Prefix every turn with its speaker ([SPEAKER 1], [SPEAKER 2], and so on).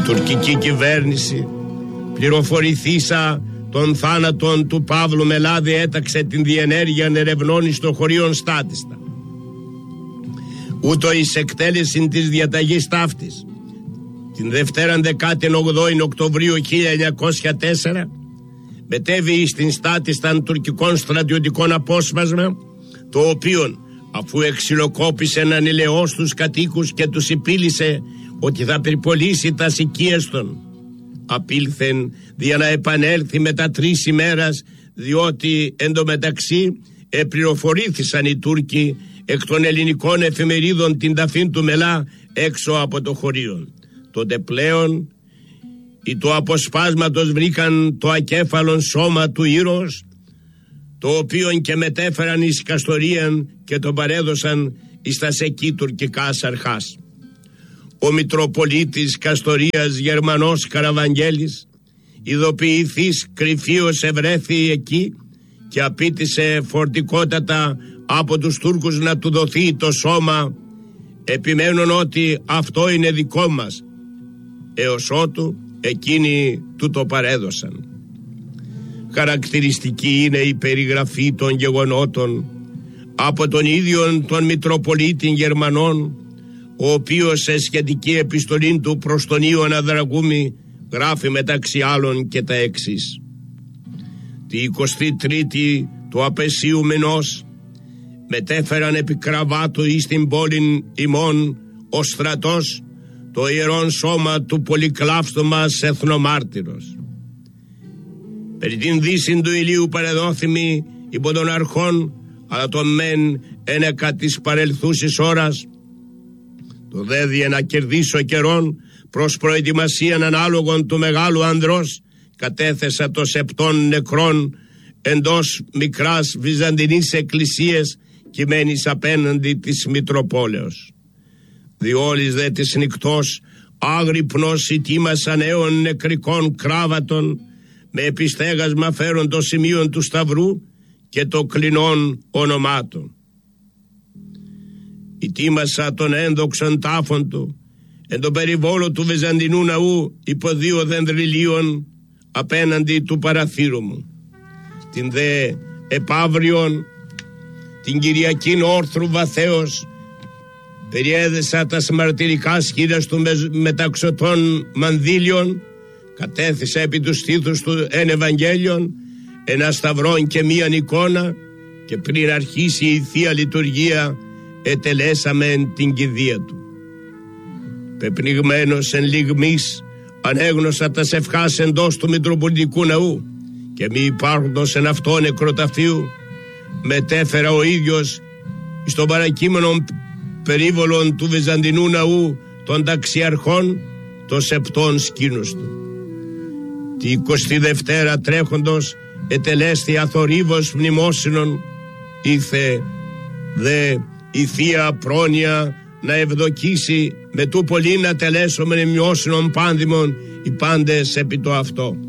[SPEAKER 1] τουρκική κυβέρνηση, πληροφορηθήσα των θάνατων του Παύλου Μελάδη, έταξε την διενέργεια ερευνών στο χωρίον στάτιστα. Ούτω εις εκτέλεση της διαταγής ταύτης την Δευτέραν 18 Οκτωβρίου 1904 μετέβη στην στάτισταν τουρκικών στρατιωτικών απόσπασμα, το οποίο αφού εξυλοκόπησε έναν ηλαιός τους κατοίκους και τους υπήλυσε ότι θα πυρπολίσει τα οικίες των, απήλθεν για να επανέλθει μετά 3 ημέρας, διότι εντωμεταξύ επληροφορήθησαν οι Τούρκοι εκ των ελληνικών εφημερίδων την ταφήν του Μελά έξω από το χωρίο. Τότε πλέον οι του αποσπάσματος βρήκαν το ακέφαλον σώμα του ήρωος, το οποίον και μετέφεραν εις Καστορίαν και τον παρέδωσαν εις τα εκεί τουρκικάς αρχάς. Ο Μητροπολίτης Καστορίας Γερμανός Καραβαγγέλης, ειδοποιηθής κρυφίος, ευρέθη εκεί και απίτησε φορτικότατα από τους Τούρκους να του δοθεί το σώμα, επιμένουν ότι αυτό είναι δικό μας, έως ότου εκείνοι του το παρέδωσαν. Χαρακτηριστική είναι η περιγραφή των γεγονότων από τον ίδιο τον Μητροπολίτη Γερμανών, ο οποίος σε σχετική επιστολή του προς τον Ιωάννα Δραγούμη γράφει μεταξύ άλλων και τα εξής: τη 23η του απεσίου μηνός μετέφεραν επί κραβάτου εις την πόλην ημών ο στρατός το ιερόν σώμα του πολυκλάφτου μας εθνομάρτυρος. Περί την δύση του ηλίου παρεδόθημη υπό των αρχών, αλλά το μεν ένεκα της παρελθούσης ώρας, το δέδι να κερδίσω καιρόν προς προετοιμασίαν ανάλογων του μεγάλου ανδρός, κατέθεσα το σεπτών νεκρών εντός μικράς βυζαντινής εκκλησίας κειμένης απέναντι της Μητροπόλεως. Διόλης δε της νυκτός άγρυπνος ητήμασαν αίων νεκρικών κράβατων, με επιστέγασμα φέρον το σημείο του σταυρού και το κλινών ονομάτων. Ητήμασα τον ένδοξον τάφον του εν το περιβόλο του Βυζαντινού ναού υπό 2 δενδριλίων απέναντι του παραθύρου μου. Την δε επαύριον την Κυριακήν όρθρου βαθέως περιέδεσα τα μαρτυρικά σχήδας του μεταξωτών μανδύλιων, κατέθεσα επί του στήθους του εν Ευαγγέλιον ένα σταυρόν και μίαν εικόνα, και πριν αρχίσει η Θεία Λειτουργία ετελέσαμε την κηδεία του. Πεπνιγμένος εν λιγμής ανέγνωσα τα σευχάς εντός του Μητροπολιτικού Ναού και μη υπάρχοντος εν αυτό νεκροταφείου μετέφερα ο ίδιος στον παρακείμενο περίβολον του Βυζαντινού Ναού των ταξιαρχών το σεπτών σκήνους του. Τη 22η τρέχοντος ετελέστη αθορύβος μνημόσυνον, ήθε δε η Θεία πρόνοια να ευδοκίσει με του πολύ να τελέσομεν μνημόσυνον πάνδημον οι πάντες επί το αυτό.